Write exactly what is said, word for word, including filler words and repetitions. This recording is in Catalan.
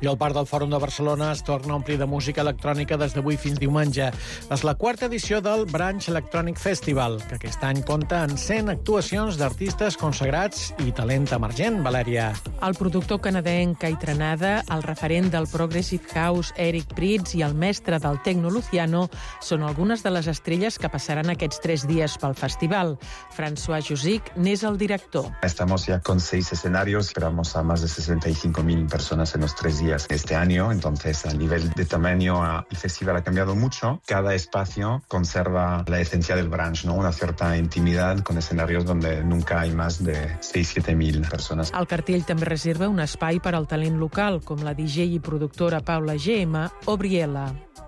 I el Parc del Fòrum de Barcelona es torna a omplir de música electrònica des d'avui fins diumenge. És la quarta edició del Branch Electronic Festival, que aquest any compta amb cent actuacions d'artistes consagrats i talent emergent, Valèria. El productor canadenc Kai Tranada, el referent del Progressive House Eric Prydz i el mestre del Tecno Luciano són algunes de les estrelles que passaran aquests tres dies pel festival. François Josic n'és el director. Estamos ya con seis escenarios, esperamos a más de sesenta y cinco mil personas en los tres días de este año, entonces a nivel de tamaño el festival ha cambiado mucho. Cada espacio conserva la esencia del branch, ¿no? Una cierta intimidad con escenarios donde nunca hay más de seis a siete mil personas. El cartell també reserva un espai per al talent local, com la D J i productora Paula G M o Briella.